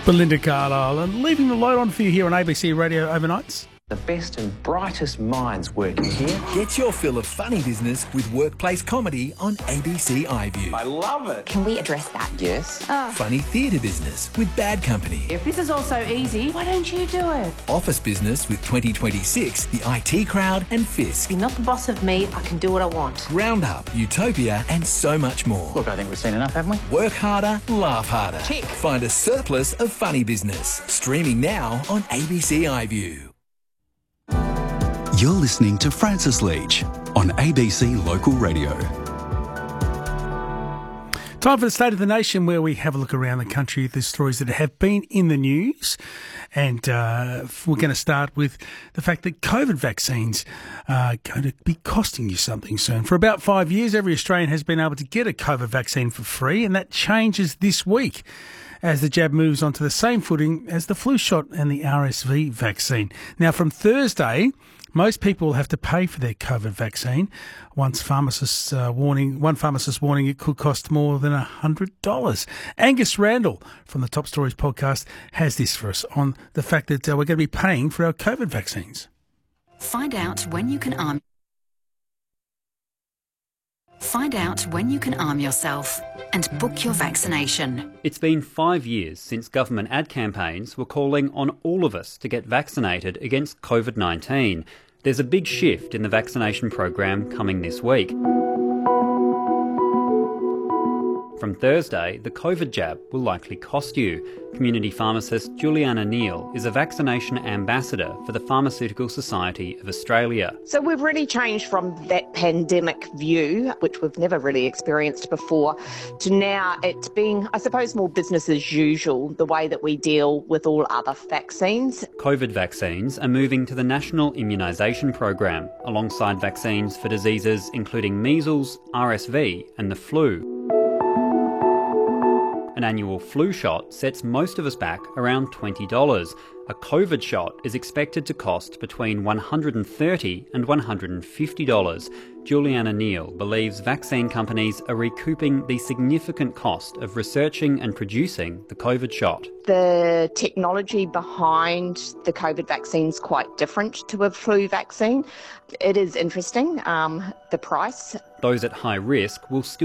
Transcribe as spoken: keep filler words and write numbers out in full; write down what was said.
Belinda Carlisle, and leaving the load on for you here on A B C Radio Overnights. The best and brightest minds working here. Get your fill of funny business with workplace comedy on A B C iView. I love it. Can we address that? Yes. Oh. Funny theatre business with Bad Company. If this is all so easy, why don't you do it? Office business with twenty twenty-six, the I T Crowd and Fisk. You're not the boss of me, I can do what I want. Roundup, Utopia and so much more. Look, I think we've seen enough, haven't we? Work harder, laugh harder. Tick. Find a surplus of funny business. Streaming now on A B C iView. You're listening to Francis Leach on A B C Local Radio. Time for the State of the Nation, where we have a look around the country at the stories that have been in the news. And uh, we're going to start with the fact that COVID vaccines are going to be costing you something soon. For about five years, every Australian has been able to get a COVID vaccine for free, and that changes this week as the jab moves onto the same footing as the flu shot and the R S V vaccine. Now, from Thursday, most people will have to pay for their COVID vaccine. Once pharmacists uh, warning, one pharmacist warning it could cost more than one hundred dollars. Angus Randall from the Top Stories podcast has this for us on the fact that uh, we're going to be paying for our COVID vaccines. Find out when you can arm. Find out when you can arm yourself and book your vaccination. It's been five years since government ad campaigns were calling on all of us to get vaccinated against COVID nineteen. There's a big shift in the vaccination program coming this week. From Thursday, the COVID jab will likely cost you. Community pharmacist Juliana Neal is a vaccination ambassador for the Pharmaceutical Society of Australia. So we've really changed from that pandemic view, which we've never really experienced before, to now it being, I suppose, more business as usual, the way that we deal with all other vaccines. COVID vaccines are moving to the National Immunisation Program, alongside vaccines for diseases including measles, R S V and the flu. An annual flu shot sets most of us back around twenty dollars. A COVID shot is expected to cost between one hundred thirty dollars and one hundred fifty dollars. Juliana Neal believes vaccine companies are recouping the significant cost of researching and producing the COVID shot. The technology behind the COVID vaccine is quite different to a flu vaccine. It is interesting, um, the price. Those at high risk will still